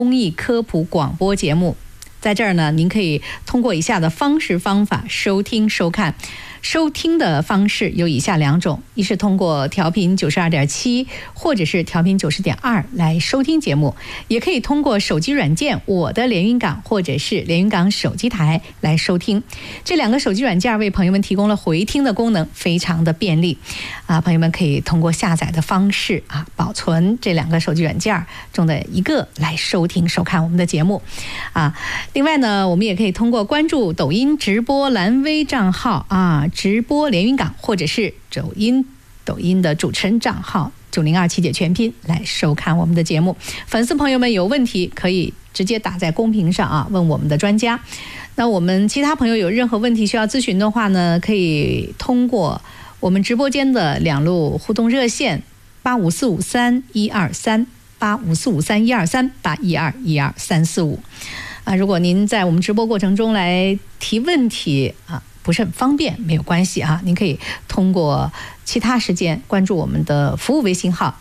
公益科普广播节目。在这儿呢，您可以通过以下的方式方法收听收看。收听的方式有以下两种：一是通过调频92.7或者是调频90.2来收听节目，也可以通过手机软件我的连云港或者是连云港手机台来收听。这两个手机软件为朋友们提供了回听的功能，非常的便利朋友们可以通过下载的方式保存这两个手机软件中的一个来收听收看我们的节目另外呢，我们也可以通过关注抖音直播蓝微账号直播连云港，或者是抖音的主持人账号9027姐全拼来收看我们的节目。粉丝朋友们有问题可以直接打在公屏上问我们的专家。那我们其他朋友有任何问题需要咨询的话呢，可以通过我们直播间的两路互动热线85453-123 85453-123 812-12345如果您在我们直播过程中来提问题不是很方便，没有关系您可以通过其他时间关注我们的服务微信号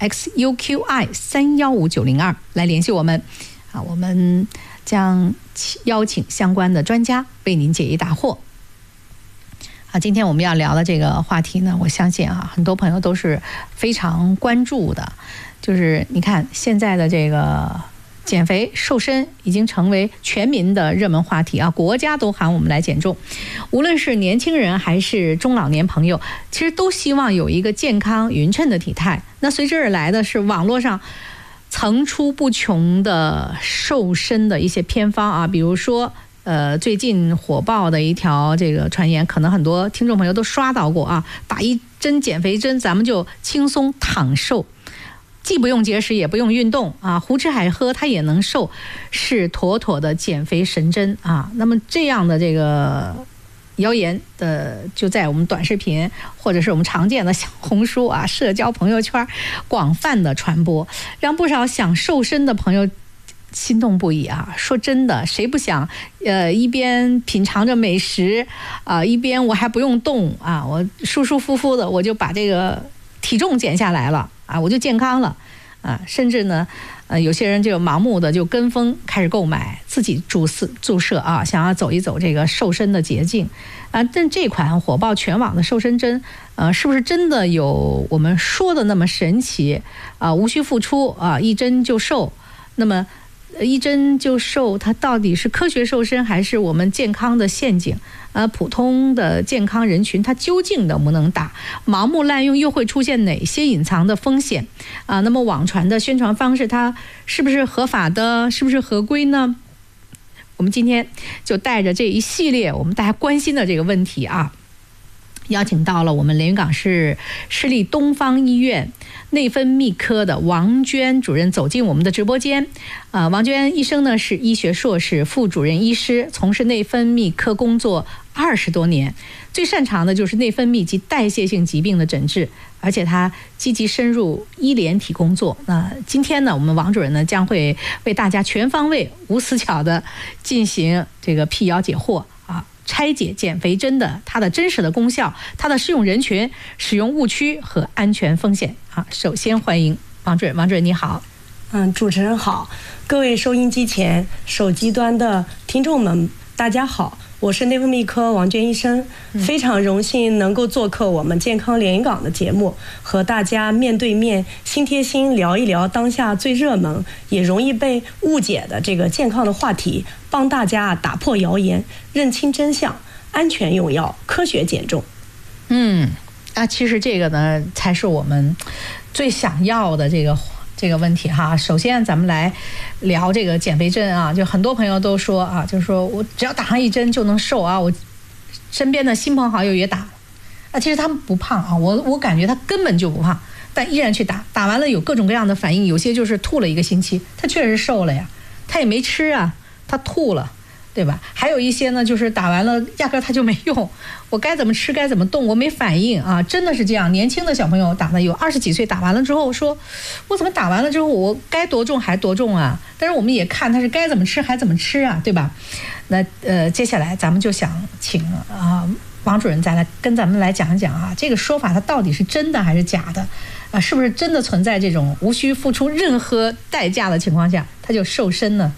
XUQI315902来联系我们我们将邀请相关的专家为您解疑答惑今天我们要聊的这个话题呢，我相信很多朋友都是非常关注的，就是你看现在的这个减肥瘦身已经成为全民的热门话题国家都喊我们来减重。无论是年轻人还是中老年朋友，其实都希望有一个健康匀称的体态。那随之而来的是网络上层出不穷的瘦身的一些偏方比如说最近火爆的一条这个传言，可能很多听众朋友都刷到过打一针减肥针，咱们就轻松躺瘦，既不用节食也不用运动胡吃海喝它也能瘦，是妥妥的减肥神针那么这样的这个谣言就在我们短视频或者是我们常见的小红书社交朋友圈广泛的传播，让不少想瘦身的朋友心动不已说真的，谁不想一边品尝着美食一边我还不用动我舒舒服服的我就把这个体重减下来了我就健康了甚至呢有些人就盲目的就跟风开始购买，自己注射想要走一走这个瘦身的捷径但这款火爆全网的瘦身针是不是真的有我们说的那么神奇无需付出一针就瘦？那么一针就瘦，它到底是科学瘦身还是我们健康的陷阱普通的健康人群它究竟能不能打？盲目滥用又会出现哪些隐藏的风险那么网传的宣传方式它是不是合法的，是不是合规呢？我们今天就带着这一系列我们大家关心的这个问题邀请到了我们连云港市市立东方医院内分泌科的王娟主任走进我们的直播间王娟医生呢是医学硕士、副主任医师，从事内分泌科工作20多年，最擅长的就是内分泌及代谢性疾病的诊治，而且他积极深入医联体工作。那今天呢，我们王主任呢将会为大家全方位无死角的进行这个辟谣解惑拆解减肥针的它的真实的功效，它的适用人群、使用误区和安全风险首先欢迎王主任。王主任你好。 主持人好，各位收音机前、手机端的听众们，大家好，我是内分泌科王娟医生，非常荣幸能够做客我们健康连云港的节目，和大家面对面、心贴心聊一聊当下最热门也容易被误解的这个健康的话题，帮大家打破谣言，认清真相，安全用药，科学减重。 其实这个呢，才是我们最想要的这个问题首先咱们来聊这个减肥针就很多朋友都说就是说我只要打上一针就能瘦我身边的亲朋好友也打其实他们不胖我感觉他根本就不胖，但依然去打完了有各种各样的反应，有些就是吐了1个星期，他确实瘦了呀，他也没吃他吐了，对吧？还有一些呢，就是打完了压根他就没用，我该怎么吃该怎么动我没反应真的是这样。年轻的小朋友打的有20几岁，打完了之后说我怎么打完了之后我该多重还多重但是我们也看他是该怎么吃还怎么吃对吧？那接下来咱们就想请王主任再来跟咱们来讲一讲这个说法它到底是真的还是假的是不是真的存在这种无需付出任何代价的情况下它就瘦身呢？